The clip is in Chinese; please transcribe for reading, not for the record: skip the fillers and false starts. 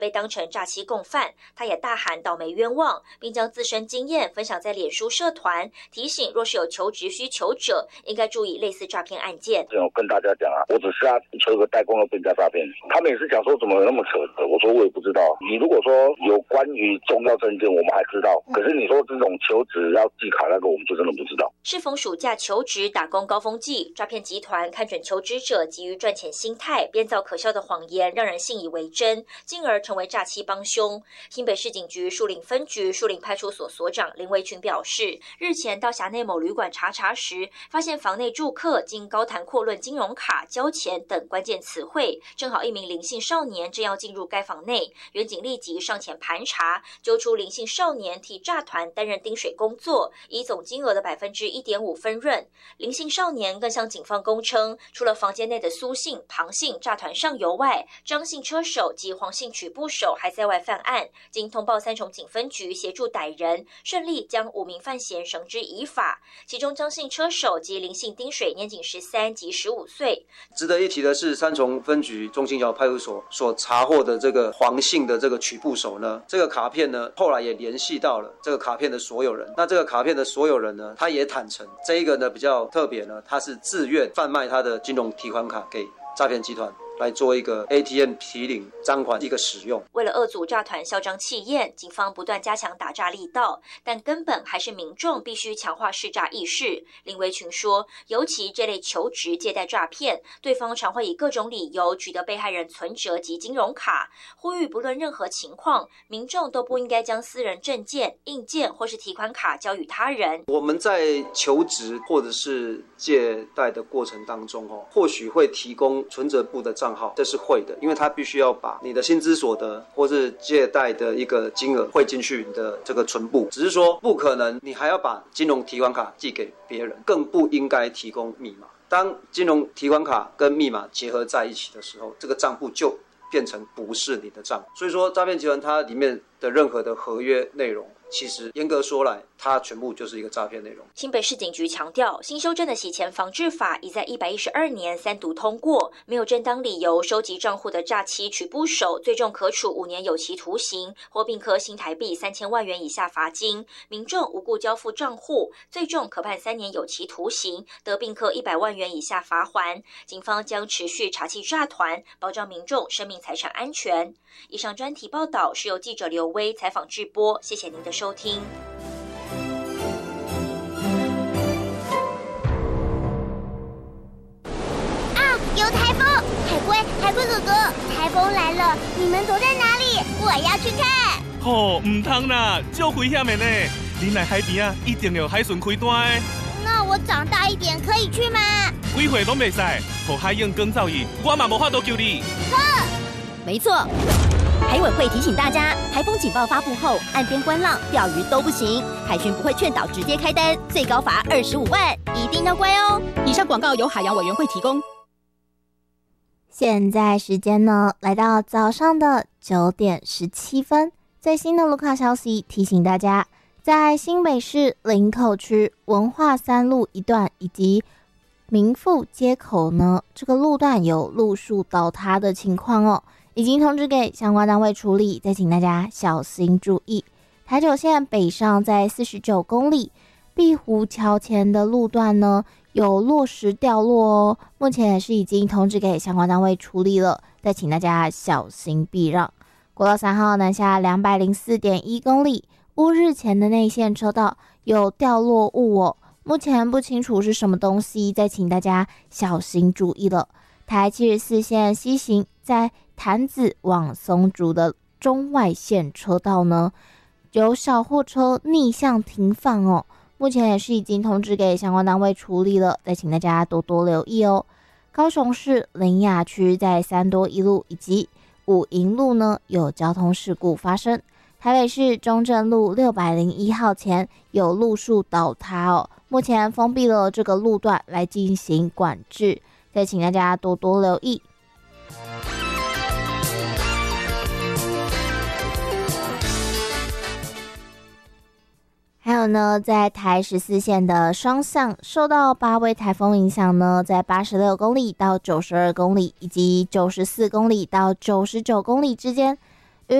被当成诈欺共犯。他也大喊倒霉冤枉，并将自身经验分享在脸书社团，提醒若是有求职需求者，应该注意类似诈骗案件。 我跟大家讲啊，我只是求个代工要被人家诈骗，他们也是讲说怎么有那么扯的，我说我也不知道。你如果说有关于重要证件，我们还知道，可是你说这种求职要寄卡那个，我们就真的不知道。 适逢暑假求职打工高峰季，诈骗集团看准求职者急于赚钱心态，编造可笑的谎言，让人信以为真，进而成为诈欺帮凶。新北市警局树林分局树林派出所所长林维群表示，日前到辖内某旅馆查时，发现房内住客经高谈阔论金融卡、交钱等关键词汇，正好一名林姓少年正要进入该房内，员警立即上前盘查，揪出林姓少年替诈团担任丁水工作，以总金额的1.5%分润。林姓少年更向警方供称，除了房间内的苏姓、庞姓诈团上游外，张姓车手及黄姓取部手还在外犯案。经通报3重警分局协助逮人，顺利将5名犯嫌绳之以法。其中张姓车手及林姓丁水年仅13及15岁。 值得一提的是，3重分局中清桥派出所所查获的这个黄姓的这个取部手呢，这个卡片呢，后来也联系到了这个卡片的所有人。那这个卡片的所有人呢，他也坦诚，这一个呢比较特别呢，他是自愿贩卖他的金融提款卡给诈骗集团，来做一个 ATM 提领赃款一个使用。 为了遏阻诈团嚣张气焰，警方不断加强打诈力道，但根本还是民众必须强化识诈意识。林维群说，尤其这类求职借贷诈骗，对方常会以各种理由取得被害人存折及金融卡，呼吁不论任何情况，民众都不应该将私人证件、印件或是提款卡交予他人。 我们在求职或者是借贷的过程当中，或许会提供存折簿的账号，这是会的，因为他必须要把你的薪资所得或是借贷的一个金额汇进去你的这个存簿，只是说不可能你还要把金融提款卡寄给别人，更不应该提供密码。当金融提款卡跟密码结合在一起的时候，这个账户就变成不是你的账。所以说诈骗集团它里面的任何的合约内容，其实严格说来，它全部就是一个诈骗内容。 新北市警局强调，新修正的洗钱防治法已在112年3读通过，没有正当理由收集账户的诈欺取部手，最重可处5年有期徒刑，或并科新台币3000万元以下罚金；民众无故交付账户，最重可判3年有期徒刑，得并科100万元以下罚锾。警方将持续查缉诈团，保障民众生命财产安全。以上专题报道是由记者刘威采访制播，谢谢您的收听。 有台风！海龟哥哥，台风来了，你们躲在哪里？我要去看。 唔通啦，足危险的呢！恁来海边一定要海巡开单的。 那我长大一点可以去吗？ 几岁拢袂使，和海燕更造诣，我嘛无法度救你。 没错，海委会提醒大家，台风警报发布后，岸边观浪、钓鱼都不行，海巡不会劝导直接开单，最高罚25万，一定要乖哦。以上广告由海洋委员会提供。 现在时间呢，来到早上的9点17分。最新的路况消息提醒大家，在新北市林口区文化3路一段以及民富街口呢，这个路段有路树倒塌的情况哦，已经通知给相关单位处理，再请大家小心注意。台九线北上在49公里碧湖桥前的路段呢，有落石掉落哦，目前也是已经通知给相关单位处理了，再请大家小心避让。国道3号南下204.1公里乌日前的内线车道有掉落物哦，目前不清楚是什么东西，再请大家小心注意了。台74线西行在潭子往松竹的中外线车道呢，有小货车逆向停放哦，目前也是已经通知给相关单位处理了，再请大家多多留意哦。高雄市苓雅区在三多一路以及武营路呢有交通事故发生，台北市中正路601号前有路树倒塌哦，目前封闭了这个路段来进行管制，再请大家多多留意。还有呢，在台14线的双向受到八威台风影响呢，在86公里到92公里以及94公里到99公里之间